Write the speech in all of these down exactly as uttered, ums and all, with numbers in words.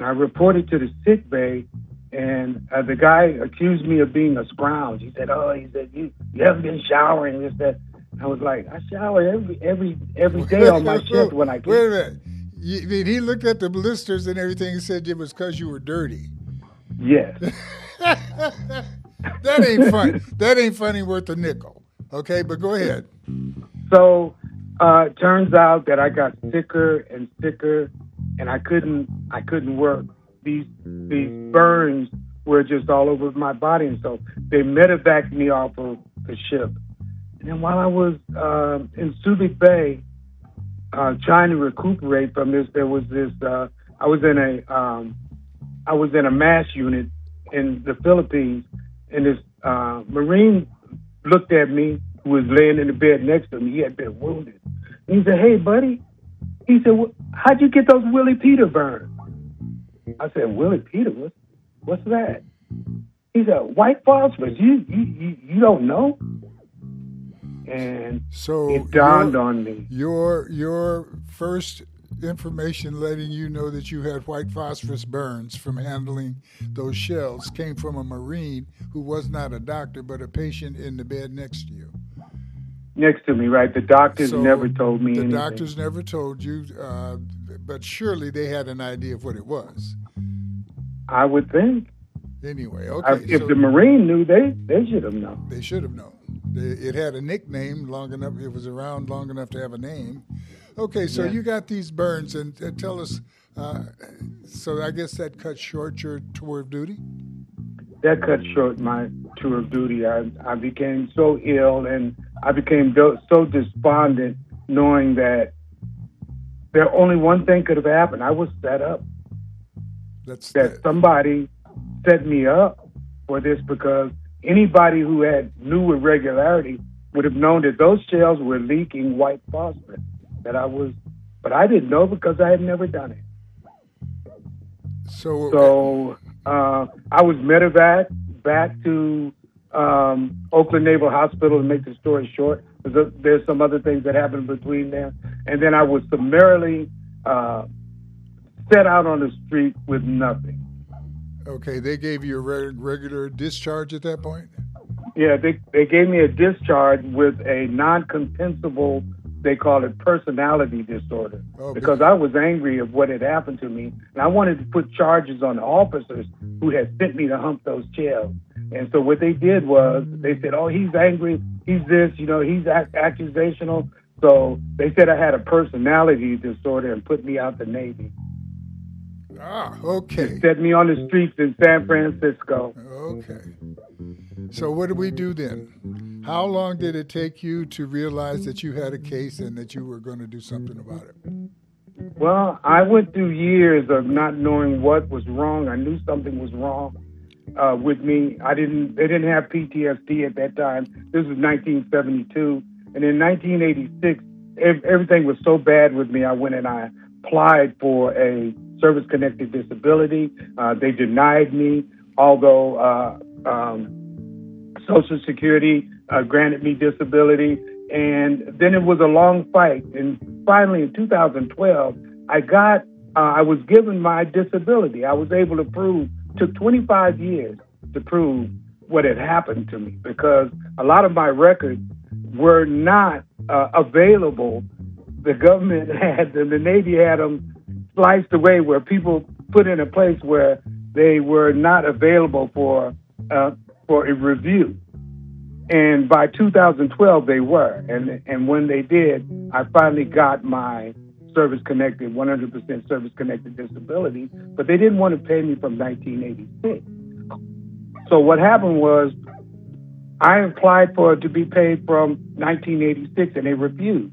I reported to the sick bay, and uh, the guy accused me of being a scrounge. He said, "Oh, he said you you haven't been showering this that." I was like, "I shower every every every day on my shift when I get." Wait a minute. You, he looked at the blisters and everything and said it was because you were dirty. Yes. That ain't funny. That ain't funny worth a nickel. Okay, but go ahead. So uh, it turns out that I got sicker and sicker, and I couldn't I couldn't work. These these burns were just all over my body, and so they medevaced me off of the ship. And then while I was uh, in Subic Bay, uh, trying to recuperate from this, there was this. Uh, I was in a um, I was in a MASH unit in the Philippines, and this uh, Marine looked at me, who was laying in the bed next to me. He had been wounded. And he said, "Hey, buddy," he said, well, "how'd you get those Willie Peter burns?" I said, "Willie Peter? What's, what's that?" He said, "White phosphorus. You, you, you, you don't know?" And so it dawned your, on me. Your your first information letting you know that you had white phosphorus burns from handling those shells came from a Marine who was not a doctor but a patient in the bed next to you. Next to me, right? The doctors so never told me the anything. doctors never told you, uh, but surely they had an idea of what it was. I would think. Anyway, okay. I, if so the Marine knew, they, they should have known. They should have known. They, it had a nickname long enough. It was around long enough to have a name. Okay, so yeah. you got these burns, and uh, tell us. Uh, so I guess that cut short your tour of duty. That cut short my tour of duty. I I became so ill, and I became do- so despondent, knowing that there only one thing could have happened. I was set up. That's that, that somebody set me up for this, because anybody who had knew with regularity would have known that those shells were leaking white phosphorus. That I was, but I didn't know because I had never done it. So, so uh, I was medevaced back to um, Oakland Naval Hospital. To make the story short, there's, a, there's some other things that happened between there, and then I was summarily uh, set out on the street with nothing. Okay, they gave you a re- regular discharge at that point? Yeah, they they gave me a discharge with a non-compensable, they call it personality disorder, oh, because I was angry of what had happened to me, and I wanted to put charges on the officers who had sent me to hump those shells. And so what they did was they said, "Oh, he's angry, he's this, you know, he's ac- accusational." So they said I had a personality disorder and put me out the Navy. Ah, okay. They set me on the streets in San Francisco. Okay. So what did we do then? How long did it take you to realize that you had a case and that you were going to do something about it? Well, I went through years of not knowing what was wrong. I knew something was wrong uh, with me. I didn't. They didn't have P T S D at that time. This was nineteen seventy-two, and in nineteen eighty-six, everything was so bad with me. I went and I applied for a service-connected disability. Uh, they denied me, although uh, um, Social Security uh, granted me disability. And then it was a long fight. And finally, in two thousand twelve, I got, uh, I was given my disability. I was able to prove, took twenty-five years to prove what had happened to me, because a lot of my records were not uh, available. The government had them, the Navy had them sliced away, where people put in a place where they were not available for uh, for a review. And by two thousand twelve, they were. And and when they did, I finally got my service-connected, one hundred percent service-connected disability, but they didn't want to pay me from nineteen eighty-six. So what happened was I applied for it to be paid from nineteen eighty-six, and they refused.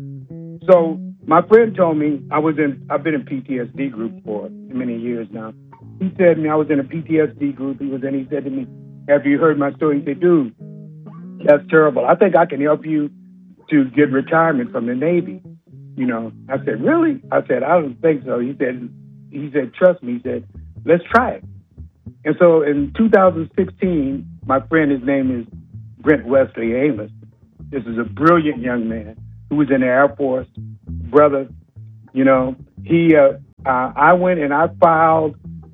So my friend told me, I was in, I've been in P T S D groups for many years now. He said to me, I was in a P T S D group. He was in, he said to me, "Have you heard my story?" He said, "Dude, that's terrible. I think I can help you to get retirement from the Navy." You know, I said, "Really?" I said, "I don't think so." He said, he said, "Trust me." He said, "Let's try it." And so in two thousand sixteen, my friend, his name is Brent Wesley Amos. This is a brilliant young man who was in the Air Force, brother. You know, he, uh, uh, I went and I filed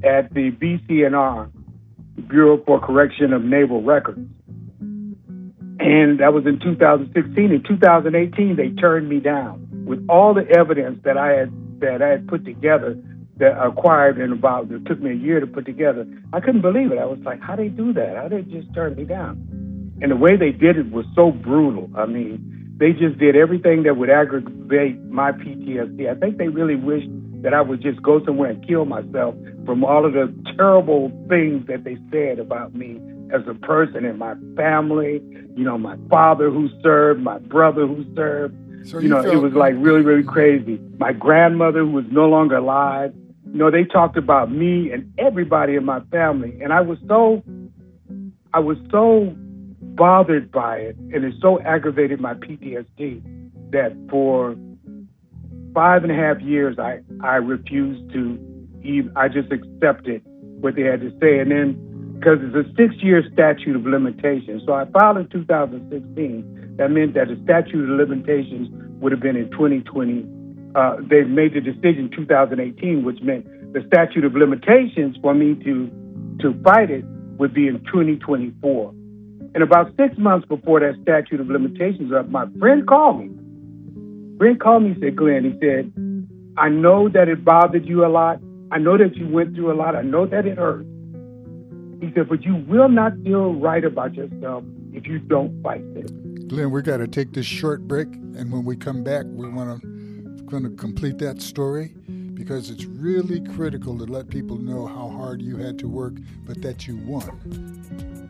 at the B C N R, Bureau for Correction of Naval Records. And that was in two thousand sixteen. In two thousand eighteen, they turned me down with all the evidence that I had that I had put together, that I acquired in about, it took me a year to put together. I couldn't believe it. I was like, how they do that? How they just turn me down? And the way they did it was so brutal. I mean, they just did everything that would aggravate my P T S D. I think they really wished that I would just go somewhere and kill myself from all of the terrible things that they said about me as a person and my family, you know, my father who served, my brother who served. So you, you know, it was like really, really crazy. My grandmother who was no longer alive. You know, they talked about me and everybody in my family. And I was so, I was so bothered by it, and it so aggravated my P T S D that for five and a half years, I, I refused to even, I just accepted what they had to say. And then, because it's a six-year statute of limitations. So I filed in two thousand sixteen. That meant that the statute of limitations would have been in twenty twenty. Uh, they made the decision in two thousand eighteen, which meant the statute of limitations for me to to fight it would be in twenty twenty-four. And about six months before that statute of limitations up, my friend called me. Friend called me and said, Glenn, he said, I know that it bothered you a lot. I know that you went through a lot. I know that it hurt. He said, but you will not feel right about yourself if you don't fight this. Glenn, we got to take this short break, and when we come back, we want to going to complete that story, because it's really critical to let people know how hard you had to work, but that you won.